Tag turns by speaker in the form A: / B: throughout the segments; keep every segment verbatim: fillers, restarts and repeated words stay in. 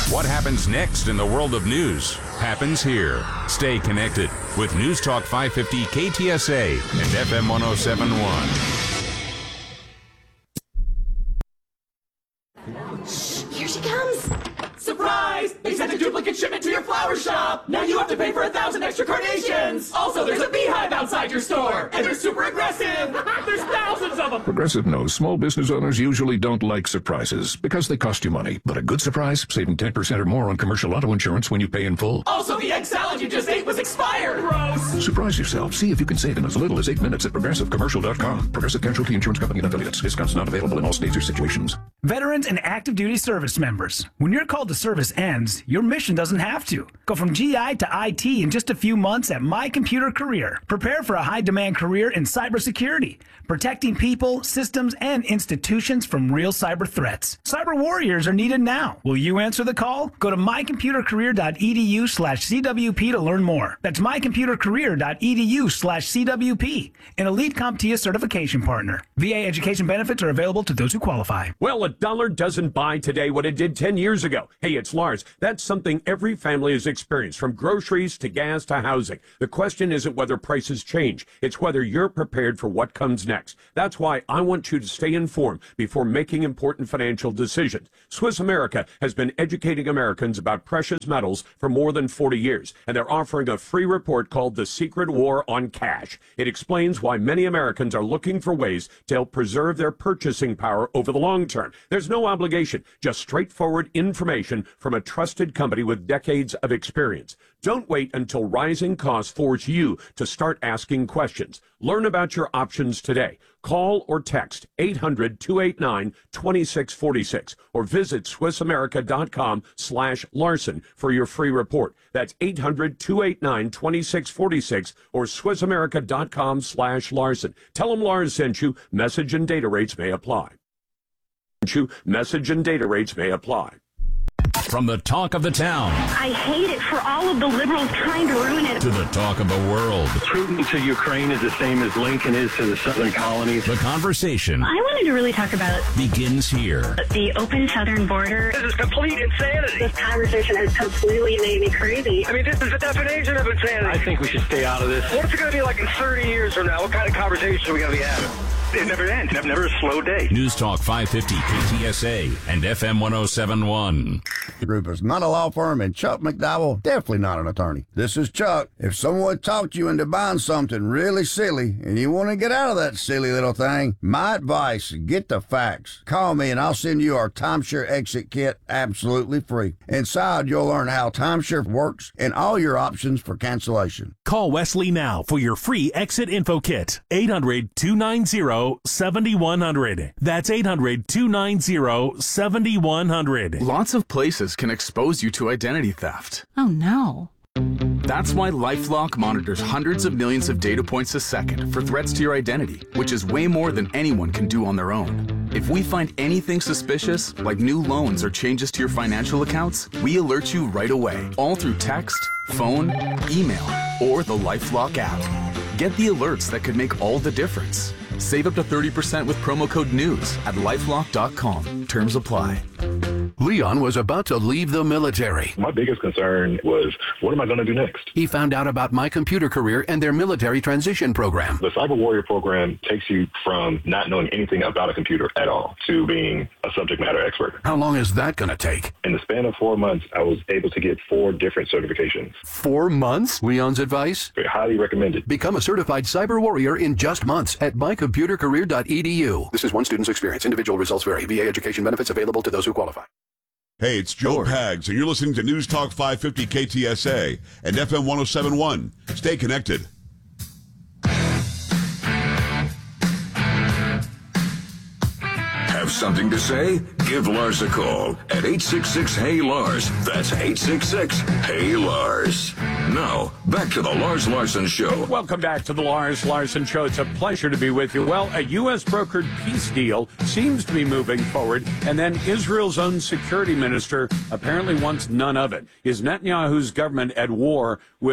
A: What happens next in the world of news happens here. Stay connected with News Talk five fifty K T S A and F M one oh seven point one.
B: Here she comes.
C: Surprise! They sent a duplicate shipment to your flower shop. Now you have to pay for a thousand extra carnations. Also, there's a beehive outside your store, and they're super aggressive. There's thousands of them.
D: Progressive knows small business owners usually don't like surprises because they cost you money. But a good surprise, saving ten percent or more on commercial auto insurance when you pay in full.
C: Also, the egg salad you just ate was expired. Gross.
D: Surprise yourself. See if you can save in as little as eight minutes at progressive commercial dot com. Progressive Casualty Insurance Company and affiliates. Discounts not available in all states or situations.
E: Veterans and active duty service members. When your call to service ends, your mission doesn't have to. Go from G I to I T in just a few months at My Computer Career. Prepare for a high-demand career in cybersecurity, protecting people, systems, and institutions from real cyber threats. Cyber warriors are needed now. Will you answer the call? Go to my computer career dot e d u slash c w p to learn more. That's my computer career dot e d u slash c w p, an elite CompTIA certification partner. V A education benefits are available to those who qualify.
F: Well, a dollar doesn't buy today what it did ten years ago. Hey, it's Lars. That's something every family has experienced, from groceries to gas to housing. The question isn't whether prices change. It's whether you're prepared for what comes next. That's why I want you to stay informed before making important financial decisions. Swiss America has been educating Americans about precious metals for more than forty years, and they're offering a free report called The Secret War on Cash. It explains why many Americans are looking for ways to help preserve their purchasing power over the long term. There's no obligation, just straightforward information from a trusted company with decades of experience. Don't wait until rising costs force you to start asking questions. Learn about your options today. Call or text eight hundred, two eight nine, two six four six or visit swiss america dot com slash Larson for your free report. That's eight hundred, two eight nine, two six four six or swiss america dot com slash Larson. Tell them Lars sent you. Message and data rates may apply. Message and data rates may apply.
A: From the talk of the town.
B: I hate it for all of the liberals trying to ruin it.
A: To the talk of the world.
G: Putin to Ukraine is the same as Lincoln is to the southern colonies.
A: The conversation.
B: I wanted to really talk about
A: begins here.
B: The open southern border.
G: This is complete insanity.
B: This conversation has completely made me crazy.
G: I mean, this is the definition of insanity. I think we should stay out of this. What's it going to be like in thirty years from now? What kind of conversation are we going to be having? It never ends. Never, never a slow day.
A: News Talk five fifty K T S A and F M one oh seven point one.
H: Group is not a law firm, and Chuck McDowell, definitely not an attorney. This is Chuck. If someone talked you into buying something really silly and you want to get out of that silly little thing, my advice, get the facts. Call me and I'll send you our timeshare exit kit absolutely free. Inside, you'll learn how timeshare works and all your options for cancellation.
I: Call Wesley now for your free exit info kit. eight hundred, two nine zero, seven one zero zero. That's eight hundred, two nine zero, seven one zero zero.
J: Lots of places can expose you to identity theft.
K: Oh, no.
J: That's why LifeLock monitors hundreds of millions of data points a second for threats to your identity, which is way more than anyone can do on their own. If we find anything suspicious, like new loans or changes to your financial accounts, we alert you right away, all through text, phone, email, or the LifeLock app. Get the alerts that could make all the difference. Save up to thirty percent with promo code NEWS at lifelock dot com. Terms apply.
L: Leon was about to leave the military.
M: My biggest concern was, what am I going to do next?
L: He found out about My Computer Career and their military transition program.
M: The Cyber Warrior program takes you from not knowing anything about a computer at all to being a subject matter expert.
L: How long is that going to take?
M: In the span of four months, I was able to get four different certifications.
L: Four months? Leon's advice?
M: Very highly recommended.
L: Become a certified cyber warrior in just months at my computer career dot e d u. This is one student's experience. Individual results vary. V A education benefits available to those who qualify.
N: Hey, it's Joe Pags, and you're listening to News Talk five fifty K T S A and F M one oh seven point one. Stay connected.
O: Have something to say? Give Lars a call at eight six six, H E Y, Lars. That's eight six six, H E Y, Lars. Now, back to the Lars Larson Show.
F: Welcome back to the Lars Larson Show. It's a pleasure to be with you. Well, a U S brokered peace deal seems to be moving forward, and then Israel's own security minister apparently wants none of it. Is Netanyahu's government at war with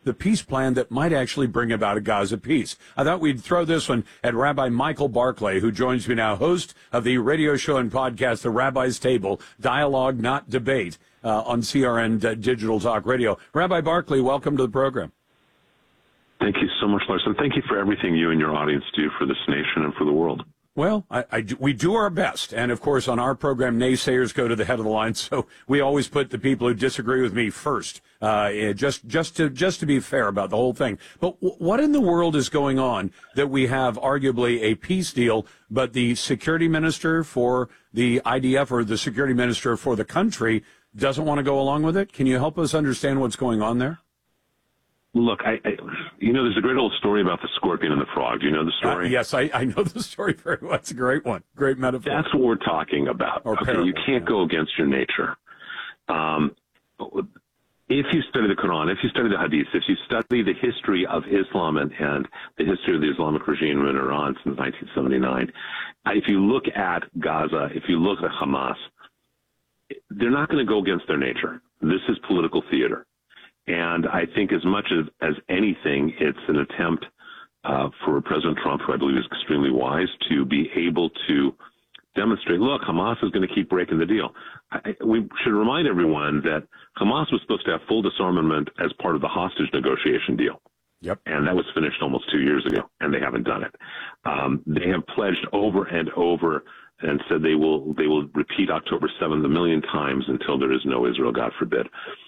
F: the peace plan that might actually bring about a Gaza peace. I thought we'd throw this one at Rabbi Michael Barclay, who joins me now, host of the radio show and podcast, The Rabbi's Table, Dialogue, Not Debate, uh, on C R N uh, Digital Talk Radio. Rabbi Barclay, welcome to the program.
K: Thank you so much, Larson. Thank you for everything you and your audience do for this nation and for the world.
F: Well, I, I do, we do our best. And, of course, on our program, naysayers go to the head of the line. So we always put the people who disagree with me first, uh, just just to just to be fair about the whole thing. But w- what in the world is going on that we have arguably a peace deal, but the security minister for the I D F or the security minister for the country doesn't want to go along with it? Can you help us understand what's going on there?
K: Look, I, I, you know, there's a great old story about the scorpion and the frog. Do you know the story?
F: Uh, yes, I, I know the story very well. It's a great one. Great metaphor.
K: That's what we're talking about.
F: Or
K: okay,
F: parable,
K: you can't
F: yeah.
K: go against your nature. Um, if you study the Quran, if you study the Hadith, if you study the history of Islam and, and the history of the Islamic regime in Iran since nineteen seventy-nine, if you look at Gaza, if you look at Hamas, they're not going to go against their nature. This is political theater. And I think as much as, as anything, it's an attempt uh, for President Trump, who I believe is extremely wise, to be able to demonstrate, look, Hamas is going to keep breaking the deal. I, we should remind everyone that Hamas was supposed to have full disarmament as part of the hostage negotiation deal.
F: Yep.
K: And that was finished almost two years ago, and they haven't done it. Um, they have pledged over and over and said they will they will repeat October seventh a million times until there is no Israel, God forbid.